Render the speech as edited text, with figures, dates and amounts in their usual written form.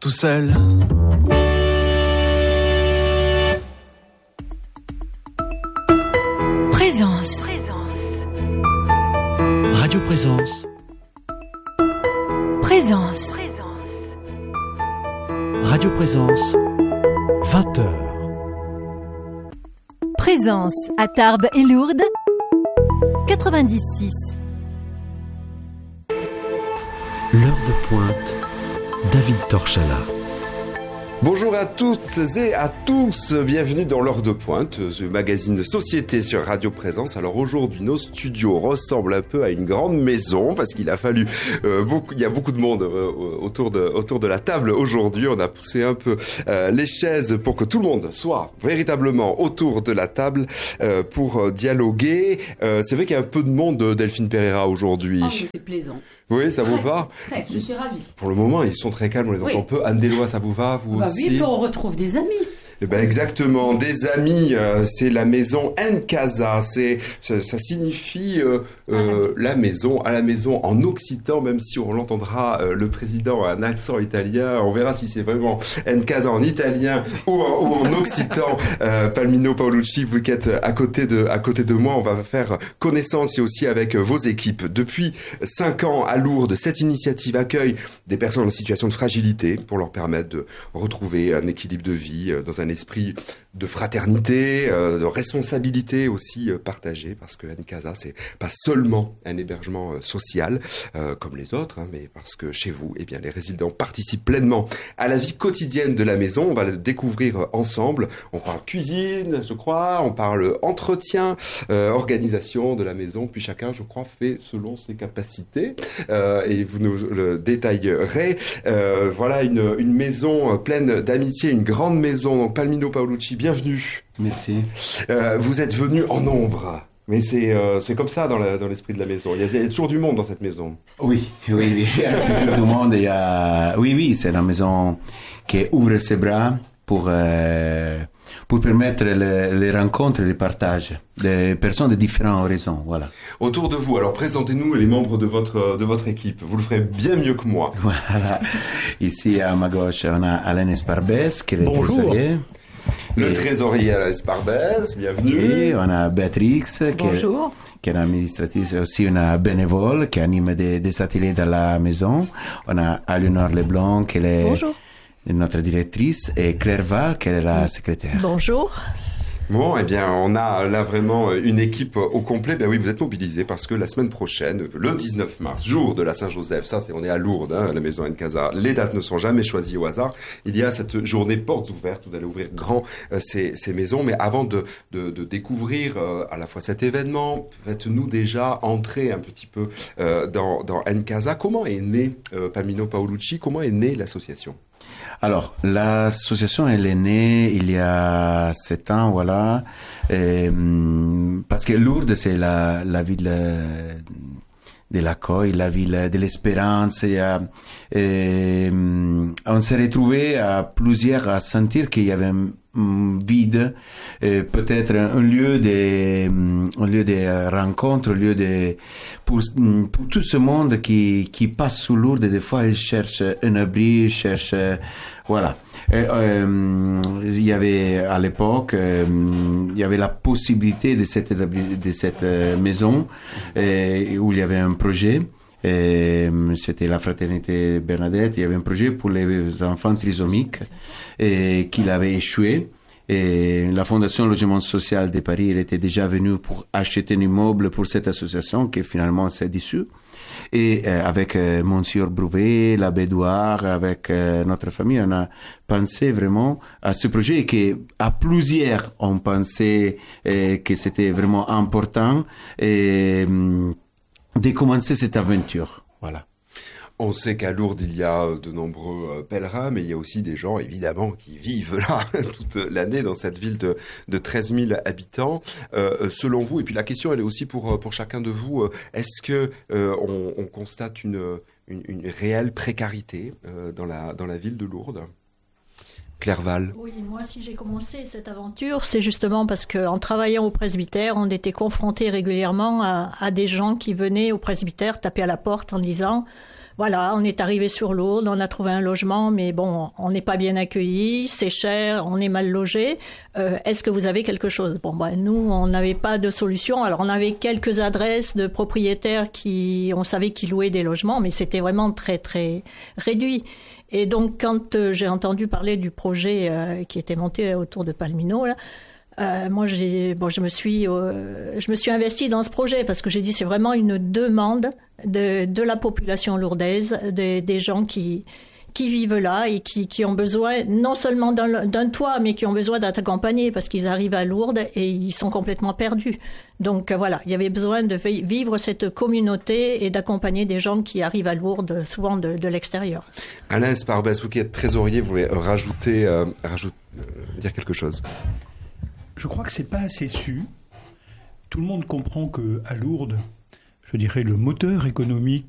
tout seul. Présence. Radio Présence. Présence. Radio Présence. 20h. Présence à Tarbes et Lourdes. 96. L'heure de pointe. David Torchala. Bonjour à toutes et à tous, bienvenue dans l'heure de pointe, ce magazine de société sur Radio Présence. Alors aujourd'hui, nos studios ressemblent un peu à une grande maison parce qu'il a fallu il y a beaucoup de monde autour de la table aujourd'hui. On a poussé un peu les chaises pour que tout le monde soit véritablement autour de la table pour dialoguer. C'est vrai qu'il y a un peu de monde, Delphine Pereira, aujourd'hui. Oh, mais c'est plaisant. Oui, ça vous va ? Très, je suis ravie. Pour le moment, ils sont très calmes, on les entend peu. Anne Deslois, ça vous va, vous aussi ? Oui, puis on retrouve des amis. Eh ben exactement, des amis, c'est la maison Nkasa, ça signifie la maison, à la maison en occitan, même si on l'entendra le président a un accent italien, on verra si c'est vraiment Nkasa en italien ou en occitan. Palmino Paolucci, vous qui êtes à côté de moi, on va faire connaissance et aussi avec vos équipes. Depuis 5 ans à Lourdes, cette initiative accueille des personnes en situation de fragilité pour leur permettre de retrouver un équilibre de vie dans un esprit de fraternité, de responsabilité aussi partagée, parce que Nkasa, c'est pas seulement un hébergement social comme les autres, mais parce que chez vous, eh bien, les résidents participent pleinement à la vie quotidienne de la maison. On va le découvrir ensemble. On parle cuisine, je crois, on parle entretien, organisation de la maison, puis chacun, je crois, fait selon ses capacités, et vous nous le détaillerez. Voilà une maison pleine d'amitié, une grande maison. Donc Palmino Paolucci, bienvenue. Merci. Vous êtes venu en nombre, mais c'est comme ça dans l'esprit de la maison. Il y a toujours du monde dans cette maison. Oui, il y a toujours du monde. Oui, c'est la maison qui ouvre ses bras pour permettre les rencontres et les partages des personnes de différents horizons. Voilà. Autour de vous, alors présentez-nous les membres de votre équipe. Vous le ferez bien mieux que moi. Voilà. Ici à ma gauche, on a Alain Esparbès, qui est le trésorier. Le trésorier Alain Esparbès, bienvenue. Et on a Béatrix, qui est l'administratrice, aussi une bénévole qui anime des ateliers dans la maison. On a Aléonore Leblanc, qui est notre directrice, et Claire Val, qui est la secrétaire. Bonjour. Bon, eh bien, on a là vraiment une équipe au complet. Ben oui, vous êtes mobilisés parce que la semaine prochaine, le 19 mars, jour de la Saint-Joseph, on est à Lourdes, à la maison Nkasa. Les dates ne sont jamais choisies au hasard. Il y a cette journée portes ouvertes où d'aller ouvrir grand ces maisons. Mais avant de découvrir à la fois cet événement, faites-nous déjà entrer un petit peu dans Nkasa. Comment est née Palmino Paolucci? Comment est née l'association? Alors, l'association, elle est née il y a 7 ans, voilà, parce que Lourdes, c'est la ville de l'accueil, la ville de l'espérance. On s'est retrouvés à plusieurs à sentir qu'il y avait un vide, peut-être un lieu de rencontre, un lieu pour tout ce monde qui passe sous Lourdes. Des fois, ils cherchent un abri, voilà. Il y avait à l'époque, il y avait la possibilité de cette maison où il y avait un projet. C'était la Fraternité Bernadette. Il y avait un projet pour les enfants trisomiques qu'il avait échoué. Et la Fondation Logement Social de Paris, elle était déjà venue pour acheter un immeuble pour cette association qui finalement s'est dissoute. Et avec Monsieur Brouvet, l'abbé Douard, avec notre famille, on a pensé vraiment à ce projet et qu'à plusieurs, on pensait que c'était vraiment important de commencer cette aventure. Voilà. On sait qu'à Lourdes, il y a de nombreux pèlerins, mais il y a aussi des gens, évidemment, qui vivent là toute l'année dans cette ville de 13 000 habitants. Selon vous, et puis la question, elle est aussi pour chacun de vous, est-ce que on constate une réelle précarité dans la ville de Lourdes ? Claire Val. Oui, moi, si j'ai commencé cette aventure, c'est justement parce qu'en travaillant au presbytère, on était confrontés régulièrement à des gens qui venaient au presbytère taper à la porte en disant Voilà, on est arrivé sur Lourdes, on a trouvé un logement, mais bon, on n'est pas bien accueillis, c'est cher, on est mal logé. Est-ce que vous avez quelque chose? Bon, nous, on n'avait pas de solution. Alors, on avait quelques adresses de propriétaires on savait qui louaient des logements, mais c'était vraiment très, très réduit. Et donc, quand j'ai entendu parler du projet qui était monté autour de Palmino, là, moi, je me suis investie dans ce projet parce que j'ai dit c'est vraiment une demande de la population lourdaise, des gens qui vivent là et qui ont besoin non seulement d'un toit, mais qui ont besoin d'être accompagnés parce qu'ils arrivent à Lourdes et ils sont complètement perdus. Donc voilà, il y avait besoin de vivre cette communauté et d'accompagner des gens qui arrivent à Lourdes, souvent de l'extérieur. Alain Esparbès, vous qui êtes trésorier, vous voulez dire quelque chose? Je crois que c'est pas assez su. Tout le monde comprend qu'à Lourdes, je dirais, le moteur économique